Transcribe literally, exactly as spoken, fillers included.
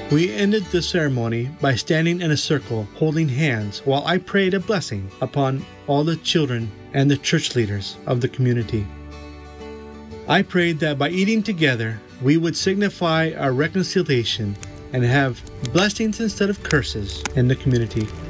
We ended the ceremony by standing in a circle holding hands while I prayed a blessing upon all the children and the church leaders of the community. I prayed that by eating together, we would signify our reconciliation and have blessings instead of curses in the community.